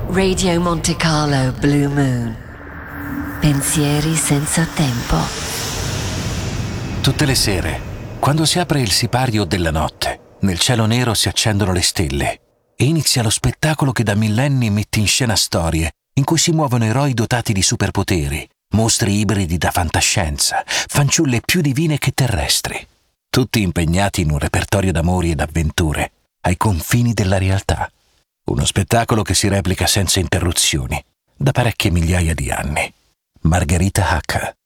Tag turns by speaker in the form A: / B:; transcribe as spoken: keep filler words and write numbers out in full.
A: Radio Monte Carlo Blue Moon. Pensieri senza tempo.
B: Tutte le sere, quando si apre il sipario della notte, nel cielo nero si accendono le stelle e inizia lo spettacolo che da millenni mette in scena storie in cui si muovono eroi dotati di superpoteri, mostri ibridi da fantascienza, fanciulle più divine che terrestri, tutti impegnati in un repertorio d'amori ed avventure ai confini della realtà. Uno spettacolo che si replica senza interruzioni da parecchie migliaia di anni. Margherita Hack.